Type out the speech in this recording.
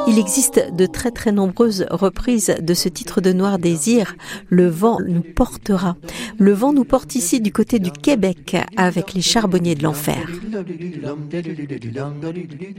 Il existe de très très nombreuses reprises de ce titre de Noir Désir, Le vent nous portera. Le vent nous porte ici du côté du Québec avec les Charbonniers de l'Enfer.